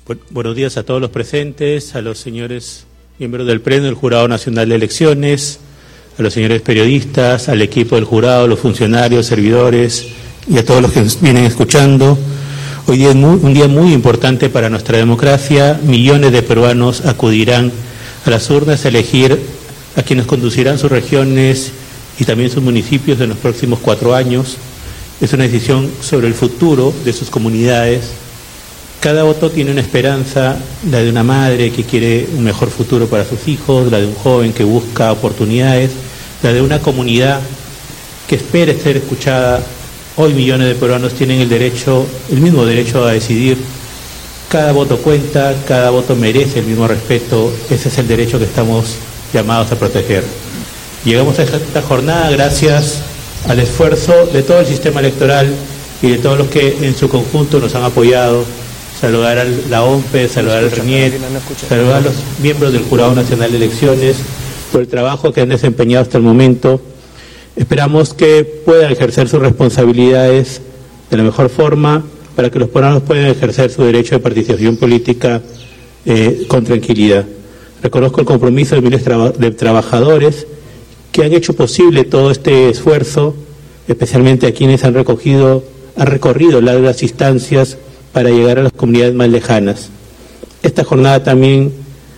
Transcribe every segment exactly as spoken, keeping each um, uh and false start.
Bu- buenos días a todos los presentes, a los señores miembros del Pleno del Jurado Nacional de Elecciones, a los señores periodistas, al equipo del jurado, los funcionarios, servidores y a todos los que nos vienen escuchando. Hoy día es muy, un día muy importante para nuestra democracia. Millones de peruanos acudirán a las urnas a elegir a quienes conducirán sus regiones y también sus municipios en los próximos cuatro años. Es una decisión sobre el futuro de sus comunidades. Cada voto tiene una esperanza, la de una madre que quiere un mejor futuro para sus hijos, la de un joven que busca oportunidades, la de una comunidad que espera ser escuchada. Hoy millones de peruanos tienen el derecho, el mismo derecho a decidir. Cada voto cuenta, cada voto merece el mismo respeto. Ese es el derecho que estamos llamados a proteger. Llegamos a esta jornada gracias al esfuerzo de todo el sistema electoral y de todos los que en su conjunto nos han apoyado. Saludar a la O M P E, saludar al RENIEC, saludar a los miembros del Jurado Nacional de Elecciones por el trabajo que han desempeñado hasta el momento. Esperamos que puedan ejercer sus responsabilidades de la mejor forma para que los peruanos puedan ejercer su derecho de participación política eh, con tranquilidad. Reconozco el compromiso de miles de trabajadores que han hecho posible todo este esfuerzo, especialmente a quienes han recogido, han recorrido largas distancias para llegar a las comunidades más lejanas. Esta jornada también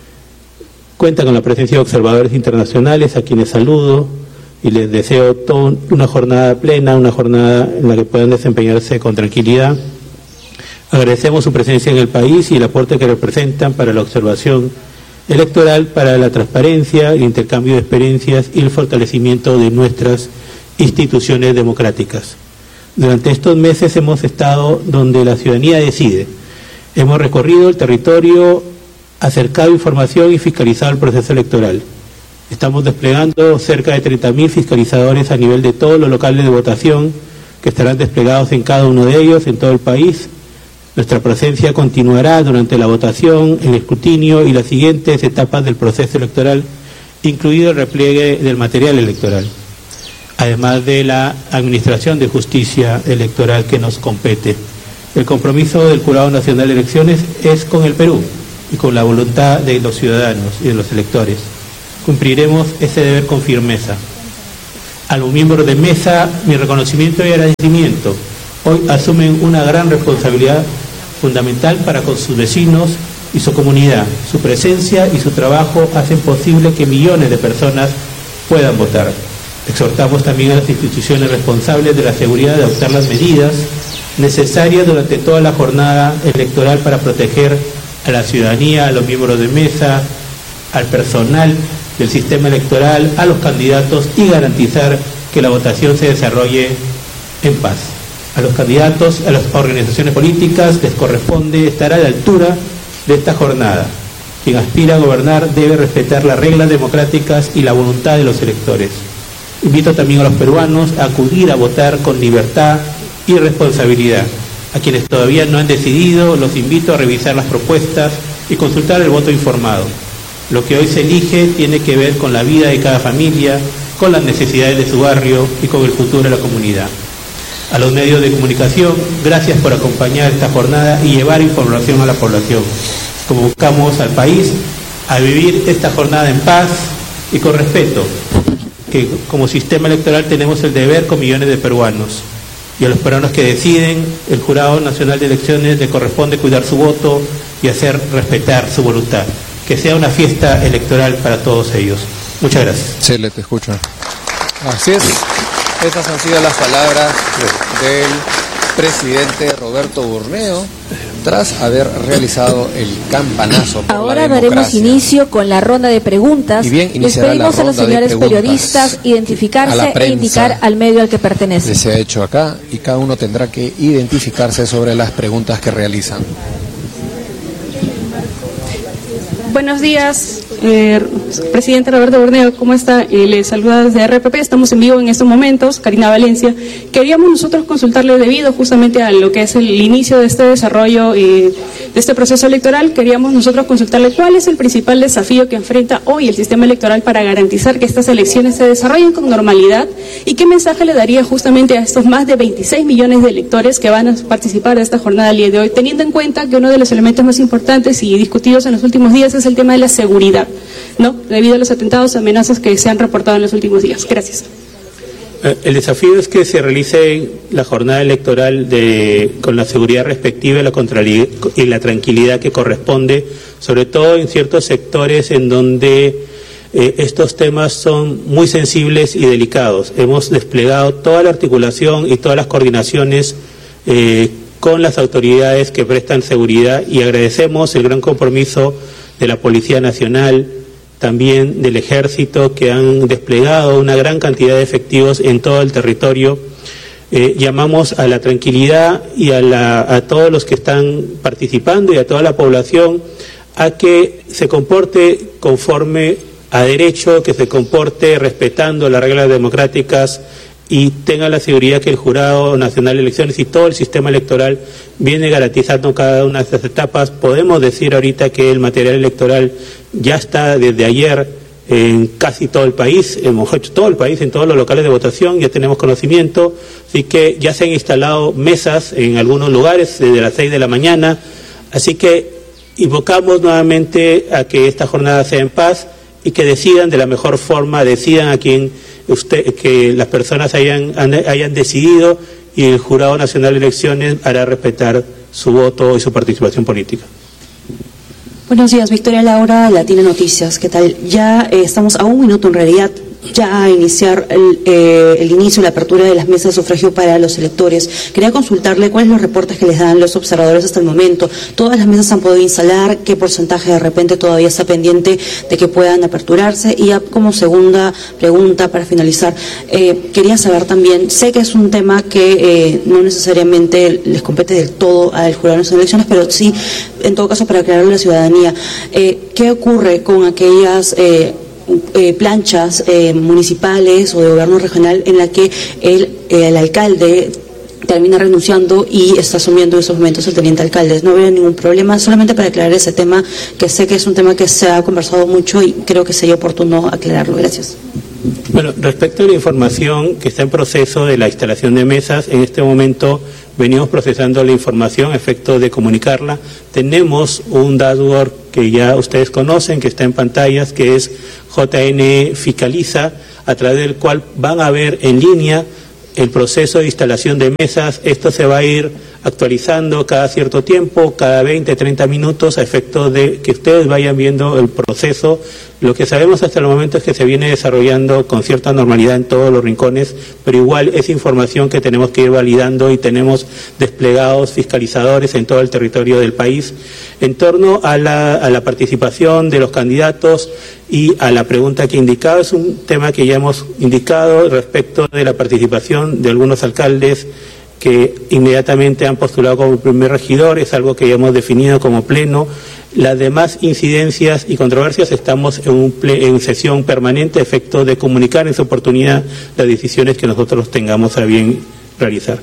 cuenta con la presencia de observadores internacionales, a quienes saludo y les deseo todo, una jornada plena, una jornada en la que puedan desempeñarse con tranquilidad. Agradecemos su presencia en el país y el aporte que representan para la observación electoral, para la transparencia, el intercambio de experiencias y el fortalecimiento de nuestras instituciones democráticas. Durante estos meses hemos estado donde la ciudadanía decide. Hemos recorrido el territorio, acercado información y fiscalizado el proceso electoral. Estamos desplegando cerca de treinta mil fiscalizadores a nivel de todos los locales de votación que estarán desplegados en cada uno de ellos, en todo el país. Nuestra presencia continuará durante la votación, el escrutinio y las siguientes etapas del proceso electoral, incluido el repliegue del material electoral, además de la administración de justicia electoral que nos compete. El compromiso del Jurado Nacional de Elecciones es con el Perú y con la voluntad de los ciudadanos y de los electores. Cumpliremos ese deber con firmeza. A los miembros de mesa, mi reconocimiento y agradecimiento. Hoy asumen una gran responsabilidad fundamental para con sus vecinos y su comunidad. Su presencia y su trabajo hacen posible que millones de personas puedan votar. Exhortamos también a las instituciones responsables de la seguridad de adoptar las medidas necesarias durante toda la jornada electoral para proteger a la ciudadanía, a los miembros de mesa, al personal del sistema electoral, a los candidatos y garantizar que la votación se desarrolle en paz. A los candidatos, a las organizaciones políticas les corresponde estar a la altura de esta jornada. Quien aspira a gobernar debe respetar las reglas democráticas y la voluntad de los electores. Invito también a los peruanos a acudir a votar con libertad y responsabilidad. A quienes todavía no han decidido, los invito a revisar las propuestas y consultar el voto informado. Lo que hoy se elige tiene que ver con la vida de cada familia, con las necesidades de su barrio y con el futuro de la comunidad. A los medios de comunicación, gracias por acompañar esta jornada y llevar información a la población. Convocamos al país a vivir esta jornada en paz y con respeto, que como sistema electoral tenemos el deber con millones de peruanos. Y a los peruanos que deciden, el Jurado Nacional de Elecciones le corresponde cuidar su voto y hacer respetar su voluntad. Que sea una fiesta electoral para todos ellos. Muchas gracias. Chele, te escucho. Así es. Estas han sido las palabras del presidente Roberto Burneo tras haber realizado el campanazo por Ahora la daremos democracia. inicio con la ronda de preguntas. Y bien, Les iniciará pedimos la a los ronda de señores preguntas periodistas a identificarse la e prensa. indicar al medio al que pertenece. Se ha hecho acá y cada uno tendrá que identificarse sobre las preguntas que realizan. Buenos días, eh, presidente Roberto Burneo, ¿cómo está? Eh, le saluda desde R P P, estamos en vivo en estos momentos, Karina Valencia. Queríamos nosotros consultarle debido justamente a lo que es el inicio de este desarrollo y de este proceso electoral, queríamos nosotros consultarle cuál es el principal desafío que enfrenta hoy el sistema electoral para garantizar que estas elecciones se desarrollen con normalidad y qué mensaje le daría justamente a estos más de veintiséis millones de electores que van a participar de esta jornada el día de hoy, teniendo en cuenta que uno de los elementos más importantes y discutidos en los últimos días es el tema de la seguridad, ¿no? Debido a los atentados y amenazas que se han reportado en los últimos días. Gracias. El desafío es que se realice la jornada electoral de, con la seguridad respectiva y la, y la tranquilidad que corresponde, sobre todo en ciertos sectores en donde eh, estos temas son muy sensibles y delicados. Hemos desplegado toda la articulación y todas las coordinaciones eh, con las autoridades que prestan seguridad y agradecemos el gran compromiso de la Policía Nacional, también del Ejército, que han desplegado una gran cantidad de efectivos en todo el territorio. Eh, llamamos a la tranquilidad y a, la, a todos los que están participando y a toda la población a que se comporte conforme a derecho, que se comporte respetando las reglas democráticas y tenga la seguridad que el Jurado Nacional de Elecciones y todo el sistema electoral viene garantizando cada una de estas etapas. Podemos decir ahorita que el material electoral ya está desde ayer en casi todo el país, hemos hecho todo el país, en todos los locales de votación, ya tenemos conocimiento, así que ya se han instalado mesas en algunos lugares desde las seis de la mañana, así que invocamos nuevamente a que esta jornada sea en paz y que decidan de la mejor forma, decidan a quien usted, que las personas hayan, hayan decidido y el Jurado Nacional de Elecciones hará respetar su voto y su participación política. Buenos días, Victoria Laura, Latina Noticias. ¿Qué tal? Ya eh, estamos a un minuto en realidad ya a iniciar el, eh, el inicio y la apertura de las mesas de sufragio para los electores. Quería consultarle cuáles son los reportes que les dan los observadores hasta el momento. ¿Todas las mesas se han podido instalar? ¿Qué porcentaje de repente todavía está pendiente de que puedan aperturarse? Y ya como segunda pregunta para finalizar, eh, quería saber también, sé que es un tema que eh, no necesariamente les compete del todo al Jurado Nacional de Elecciones, pero sí, en todo caso, para aclararle a la ciudadanía, eh, ¿qué ocurre con aquellas Eh, Eh, planchas eh, municipales o de gobierno regional en la que el, eh, el alcalde termina renunciando y está asumiendo en esos momentos el teniente alcalde? No veo ningún problema, solamente para aclarar ese tema, que sé que es un tema que se ha conversado mucho y creo que sería oportuno aclararlo. Gracias. Bueno, respecto a la información que está en proceso de la instalación de mesas, en este momento venimos procesando la información a efecto de comunicarla. Tenemos un dashboard que ya ustedes conocen, que está en pantallas, que es J N Fiscaliza, a través del cual van a ver en línea el proceso de instalación de mesas. Esto se va a ir actualizando cada cierto tiempo, cada veinte, treinta minutos, a efecto de que ustedes vayan viendo el proceso. Lo que sabemos hasta el momento es que se viene desarrollando con cierta normalidad en todos los rincones, pero igual es información que tenemos que ir validando y tenemos desplegados fiscalizadores en todo el territorio del país. En torno a la, a la participación de los candidatos y a la pregunta que indicaba, es un tema que ya hemos indicado respecto de la participación de algunos alcaldes que inmediatamente han postulado como primer regidor, es algo que ya hemos definido como pleno. Las demás incidencias y controversias estamos en, un ple, en sesión permanente a efecto de comunicar en su oportunidad las decisiones que nosotros tengamos a bien realizar.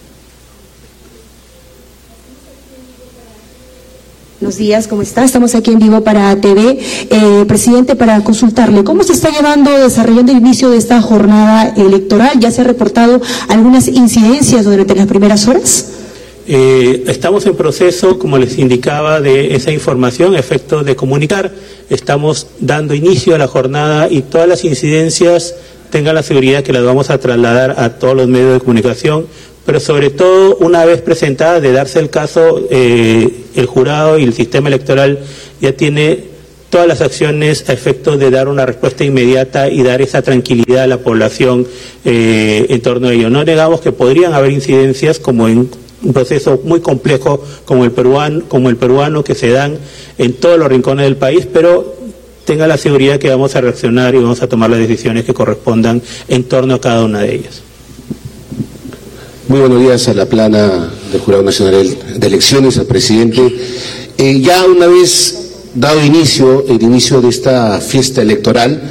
Buenos días, ¿cómo está? Estamos aquí en vivo para T V. Eh, presidente, para consultarle, ¿cómo se está llevando, desarrollando el inicio de esta jornada electoral? ¿Ya se han reportado algunas incidencias durante las primeras horas? Eh, estamos en proceso, como les indicaba, de esa información, a efecto de comunicar. Estamos dando inicio a la jornada y todas las incidencias tengan la seguridad que las vamos a trasladar a todos los medios de comunicación, pero sobre todo, una vez presentada, de darse el caso, eh, el jurado y el sistema electoral ya tiene todas las acciones a efecto de dar una respuesta inmediata y dar esa tranquilidad a la población eh, en torno a ello. No negamos que podrían haber incidencias, como en un proceso muy complejo como el peruano, como el peruano que se dan en todos los rincones del país, pero tenga la seguridad que vamos a reaccionar y vamos a tomar las decisiones que correspondan en torno a cada una de ellas. Muy buenos días a la plana del Jurado Nacional de Elecciones, al presidente. Eh, ya una vez dado inicio, el inicio de esta fiesta electoral,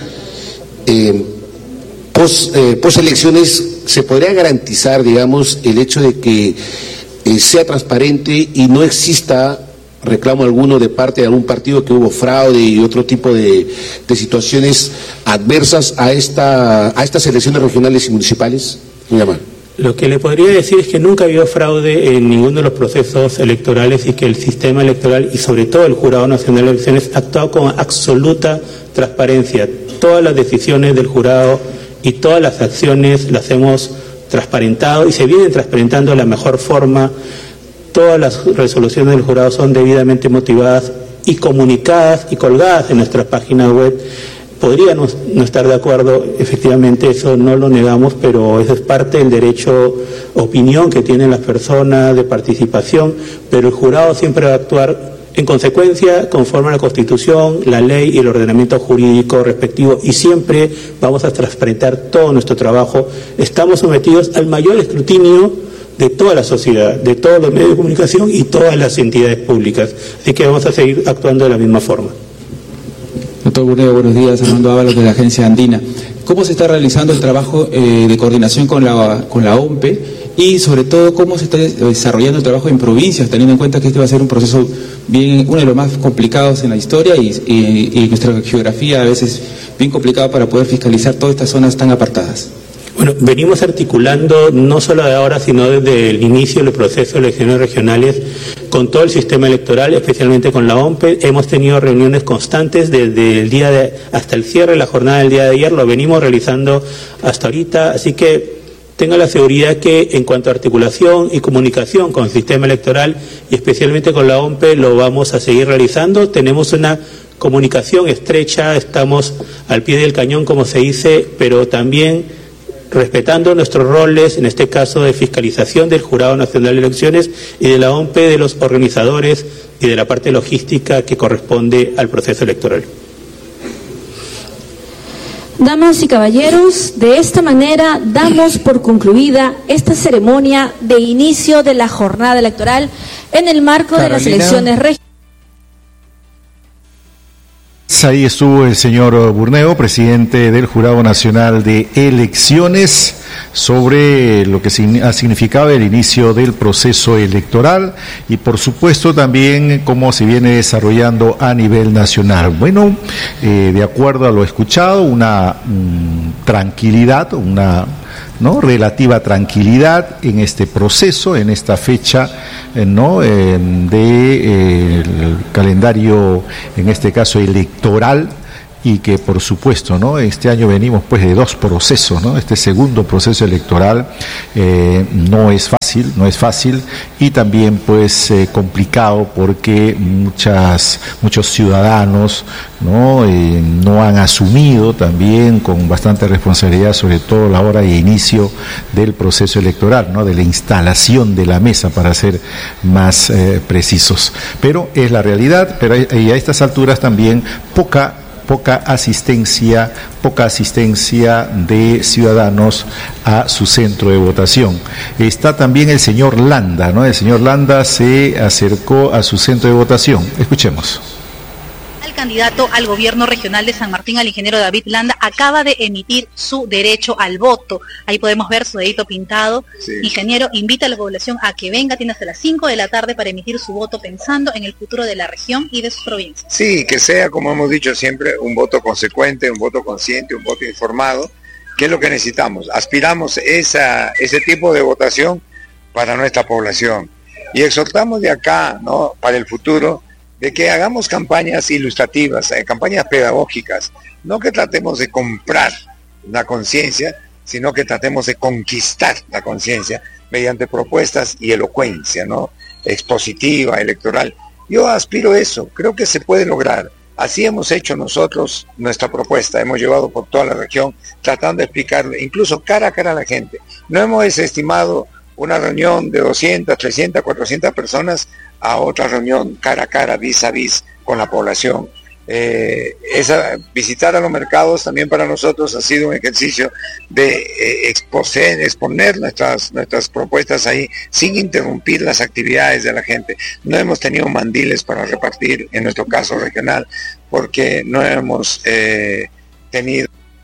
eh, pos, eh, pos elecciones, ¿se podría garantizar, digamos, el hecho de que eh, sea transparente y no exista reclamo alguno de parte de algún partido que hubo fraude y otro tipo de, de situaciones adversas a esta a estas elecciones regionales y municipales? Muy amable. Lo que le podría decir es que nunca ha habido fraude en ninguno de los procesos electorales y que el sistema electoral y sobre todo el Jurado Nacional de Elecciones ha actuado con absoluta transparencia. Todas las decisiones del jurado y todas las acciones las hemos transparentado y se vienen transparentando de la mejor forma. Todas las resoluciones del jurado son debidamente motivadas y comunicadas y colgadas en nuestra página web. Podríamos no estar de acuerdo, efectivamente eso no lo negamos, pero eso es parte del derecho, opinión que tienen las personas de participación, pero el jurado siempre va a actuar en consecuencia conforme a la Constitución, la ley y el ordenamiento jurídico respectivo y siempre vamos a transparentar todo nuestro trabajo. Estamos sometidos al mayor escrutinio de toda la sociedad, de todos los medios de comunicación y todas las entidades públicas. Así que vamos a seguir actuando de la misma forma. Doctor Burneo, buenos días. Armando Ábalos de la Agencia Andina. ¿Cómo se está realizando el trabajo eh, de coordinación con la, con la O M P E y sobre todo cómo se está desarrollando el trabajo en provincias, teniendo en cuenta que este va a ser un proceso bien, uno de los más complicados en la historia y, y, y nuestra geografía a veces bien complicada para poder fiscalizar todas estas zonas tan apartadas? Bueno, venimos articulando no solo de ahora, sino desde el inicio del proceso de elecciones regionales con todo el sistema electoral, especialmente con la O M P E. Hemos tenido reuniones constantes desde el día de, hasta el cierre de la jornada del día de ayer, lo venimos realizando hasta ahorita, así que tenga la seguridad que en cuanto a articulación y comunicación con el sistema electoral y especialmente con la O M P E lo vamos a seguir realizando. Tenemos una comunicación estrecha, estamos al pie del cañón, como se dice, pero también respetando nuestros roles, en este caso de fiscalización del Jurado Nacional de Elecciones y de la O M P E, de los organizadores y de la parte logística que corresponde al proceso electoral. Damas y caballeros, de esta manera damos por concluida esta ceremonia de inicio de la jornada electoral en el marco Carolina. de las elecciones regionales. Ahí estuvo el señor Burneo, presidente del Jurado Nacional de Elecciones, sobre lo que ha significado el inicio del proceso electoral y por supuesto también cómo se viene desarrollando a nivel nacional. Bueno, eh, de acuerdo a lo escuchado, una mm, tranquilidad, una ¿no? relativa tranquilidad en este proceso, en esta fecha eh, ¿no? eh, de eh, el calendario, en este caso electoral, y que por supuesto, ¿no? Este año venimos pues de dos procesos, ¿no? Este segundo proceso electoral eh, no es fácil, no es fácil y también pues eh, complicado porque muchas muchos ciudadanos, ¿no? Eh, no han asumido también con bastante responsabilidad, sobre todo la hora de inicio del proceso electoral, ¿no? De la instalación de la mesa, para ser más eh, precisos. Pero es la realidad, pero y a estas alturas también poca poca asistencia, poca asistencia de ciudadanos a su centro de votación. Está también el señor Landa, ¿no? El señor Landa se acercó a su centro de votación. Escuchemos. El candidato al gobierno regional de San Martín, al ingeniero David Landa, acaba de emitir su derecho al voto. Ahí podemos ver su dedito pintado. Sí. Ingeniero, invita a la población a que venga, tiene hasta las cinco de la tarde para emitir su voto pensando en el futuro de la región y de sus provincias. Sí, que sea, como hemos dicho siempre, un voto consecuente, un voto consciente, un voto informado, que es lo que necesitamos. Aspiramos esa, ese tipo de votación para nuestra población. Y exhortamos de acá, ¿no?, para el futuro, de que hagamos campañas ilustrativas, eh, campañas pedagógicas, no que tratemos de comprar la conciencia, sino que tratemos de conquistar la conciencia mediante propuestas y elocuencia, ¿no?, expositiva, electoral. Yo aspiro a eso, creo que se puede lograr. Así hemos hecho nosotros nuestra propuesta, hemos llevado por toda la región, tratando de explicarle, incluso cara a cara a la gente. No hemos desestimado una reunión de doscientas, trescientas, cuatrocientas personas a otra reunión cara a cara, vis a vis con la población. Eh, esa, visitar a los mercados también para nosotros ha sido un ejercicio de eh, exponer, exponer nuestras, nuestras propuestas ahí sin interrumpir las actividades de la gente. No hemos tenido mandiles para repartir, en nuestro caso regional, porque no hemos eh, tenido.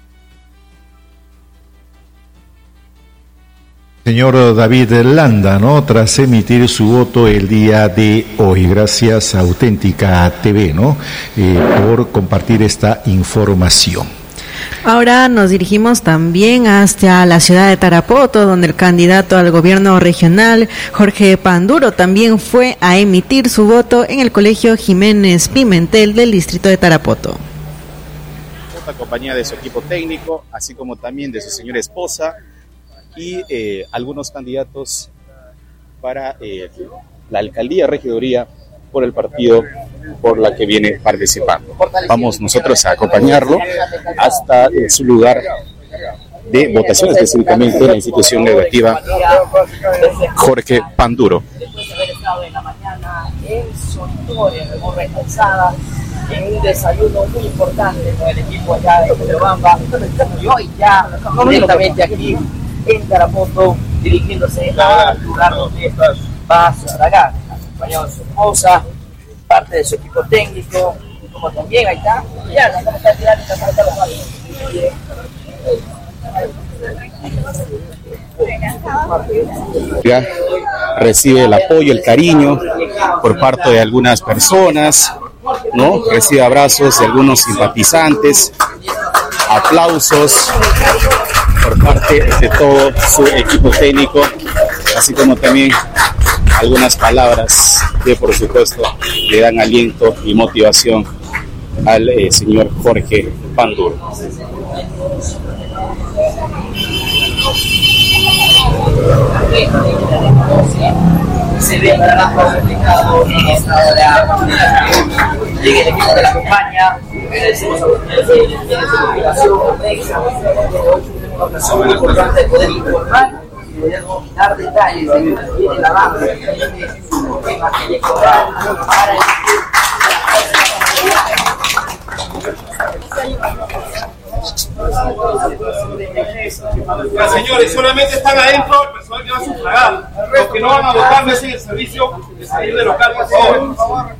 Señor David Landa, ¿no? Tras emitir su voto el día de hoy. Gracias a Auténtica T V, ¿no? Eh, por compartir esta información. Ahora nos dirigimos también hacia la ciudad de Tarapoto, donde el candidato al gobierno regional, Jorge Panduro, también fue a emitir su voto en el Colegio Jiménez Pimentel del distrito de Tarapoto. Acompañada de su equipo técnico, así como también de su señora esposa, y eh, algunos candidatos para eh, la alcaldía, regiduría, por el partido por la que viene participando. Vamos nosotros a acompañarlo hasta eh, su lugar de votación, específicamente en la institución educativa Jorge Panduro. Después de haber estado en la mañana en Sonitoria, en un desayuno muy importante con el equipo allá de Cochabamba, y hoy ya directamente aquí en Tarapoto, dirigiéndose al lugar donde va a sufragar, acompañado de su esposa, parte de su equipo técnico, como también ahí está, ya la vamos a tirar y tratar los varios. Ya recibe el apoyo, el cariño por parte de algunas personas, ¿no? Recibe abrazos de algunos simpatizantes, aplausos por parte de todo su equipo técnico, así como también algunas palabras que por supuesto le dan aliento y motivación al eh, señor Jorge Panduro. Se ve más complicado en esta hora. Llega el equipo de la campaña, agradecemos a los que tienen su comunicación, una ocasión muy importante de poder informar y poder dar detalles de lo que tiene la banda, que tiene un tema electoral para elegir señores, solamente están adentro el personal que va a sufragar. Los que no van a votar no siguen el servicio de salir del local, por favor.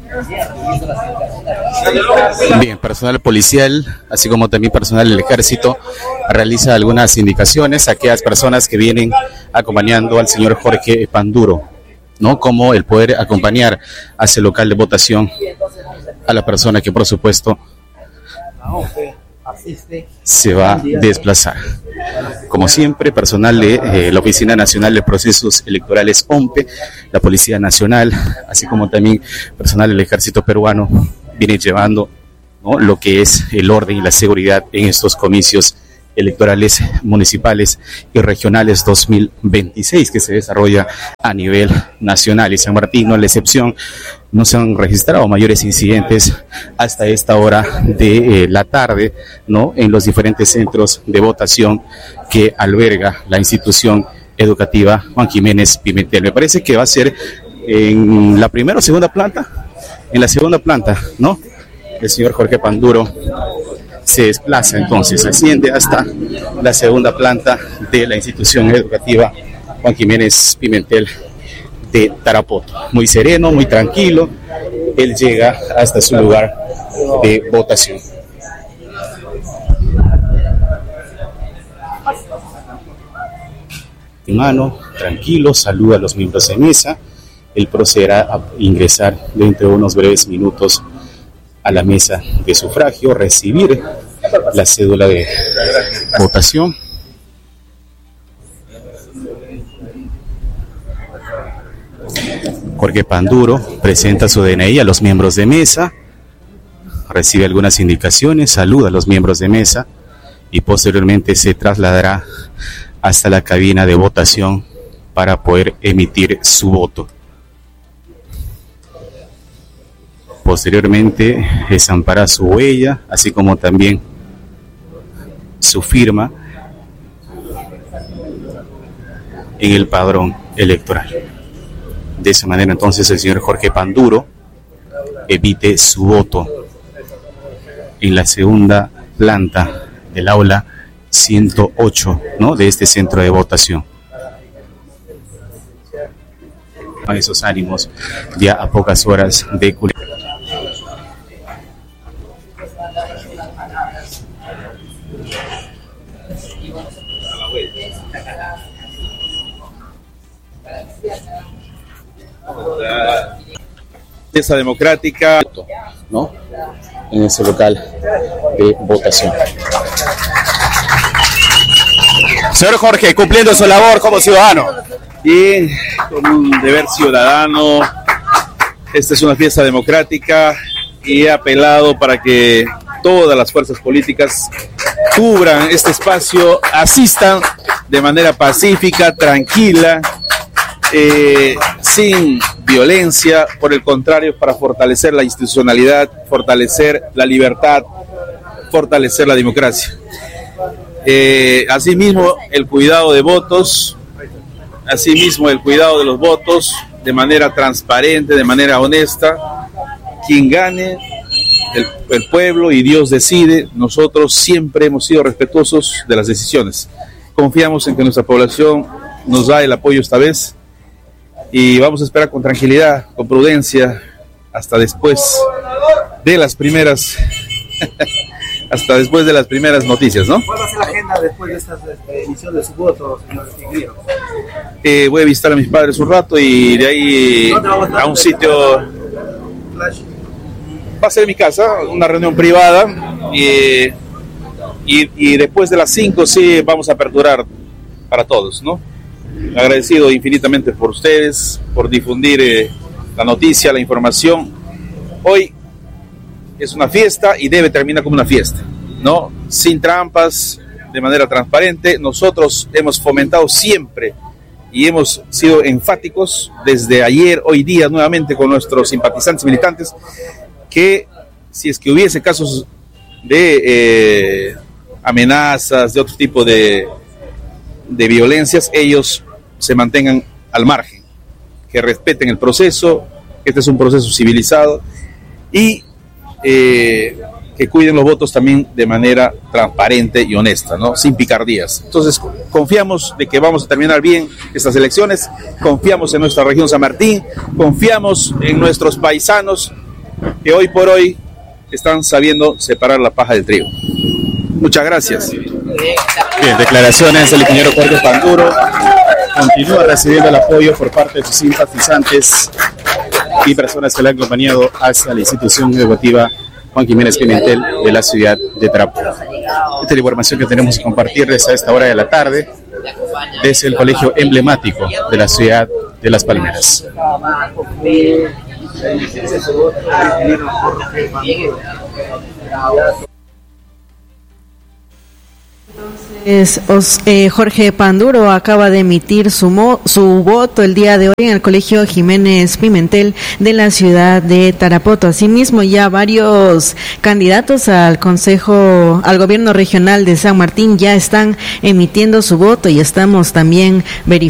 Bien, personal policial, así como también personal del ejército, realiza algunas indicaciones a aquellas personas que vienen acompañando al señor Jorge Panduro, ¿no? Como el poder acompañar hacia el local de votación a la persona que, por supuesto, se va a desplazar. Como siempre, personal de eh, la Oficina Nacional de Procesos Electorales O M P E, la Policía Nacional, así como también personal del Ejército Peruano, viene llevando, ¿no?, lo que es el orden y la seguridad en estos comicios electorales municipales y regionales dos mil veintiséis que se desarrolla a nivel nacional. Y San Martín no es la excepción. No se han registrado mayores incidentes hasta esta hora de eh, la tarde, ¿no?, en los diferentes centros de votación que alberga la institución educativa Juan Jiménez Pimentel. Me parece que va a ser en la primera o segunda planta, en la segunda planta, ¿no? El señor Jorge Panduro se desplaza, entonces asciende hasta la segunda planta de la institución educativa Juan Jiménez Pimentel de Tarapoto. Muy sereno, muy tranquilo, él llega hasta su lugar de votación. En mano, tranquilo, saluda a los miembros de mesa. Él procederá a ingresar dentro de unos breves minutos a la mesa de sufragio, recibir la cédula de votación. Jorge Panduro presenta su D N I a los miembros de mesa, recibe algunas indicaciones, saluda a los miembros de mesa y posteriormente se trasladará hasta la cabina de votación para poder emitir su voto. Posteriormente estampara su huella, así como también su firma en el padrón electoral. De esa manera entonces el señor Jorge Panduro emite su voto en la segunda planta del aula ciento ocho, ¿no?, de este centro de votación. A esos ánimos ya a pocas horas de Culiacán. Esa democrática, ¿no?, en ese local de votación. Señor Jorge, cumpliendo su labor como ciudadano. Y con un deber ciudadano, esta es una fiesta democrática y he apelado para que todas las fuerzas políticas cubran este espacio, asistan de manera pacífica, tranquila, eh, sin violencia, por el contrario, para fortalecer la institucionalidad, fortalecer la libertad, fortalecer la democracia. Eh, asimismo, el cuidado de votos, asimismo el cuidado de los votos de manera transparente, de manera honesta. Quien gane, el, el pueblo y Dios decide. Nosotros siempre hemos sido respetuosos de las decisiones. Confiamos en que nuestra población nos da el apoyo esta vez y vamos a esperar con tranquilidad, con prudencia, hasta después de las primeras hasta después de las primeras noticias, ¿no? ¿Cuál va a ser la agenda después de esta emisión de su voto, señor Ingeniero? Eh, voy a visitar a mis padres un rato y de ahí a un sitio. Va a ser mi casa, una reunión privada y, y, y después de las cinco sí vamos a aperturar para todos, ¿no? Agradecido infinitamente por ustedes, por difundir eh, la noticia, la información. Hoy es una fiesta y debe terminar como una fiesta, ¿no? Sin trampas, de manera transparente. Nosotros hemos fomentado siempre y hemos sido enfáticos desde ayer, hoy día, nuevamente con nuestros simpatizantes y militantes, que si es que hubiese casos de eh, amenazas, de otro tipo de, de violencias, ellos se mantengan al margen, que respeten el proceso. Este es un proceso civilizado y Eh, que cuiden los votos también de manera transparente y honesta, ¿no?, sin picardías. Entonces confiamos de que vamos a terminar bien estas elecciones, confiamos en nuestra región San Martín, confiamos en nuestros paisanos que hoy por hoy están sabiendo separar la paja del trigo. Muchas gracias. Bien, declaraciones del ingeniero Jorge Panduro. Continúa recibiendo el apoyo por parte de sus simpatizantes y personas que le han acompañado hacia la institución educativa Juan Jiménez Pimentel de la ciudad de Tarapoto. Esta es la información que tenemos que compartirles a esta hora de la tarde desde el colegio emblemático de la ciudad de Las Palmeras. Es, os, eh, Jorge Panduro acaba de emitir su, mo, su voto el día de hoy en el colegio Jiménez Pimentel de la ciudad de Tarapoto. Asimismo, ya varios candidatos al consejo, al gobierno regional de San Martín ya están emitiendo su voto y estamos también verificando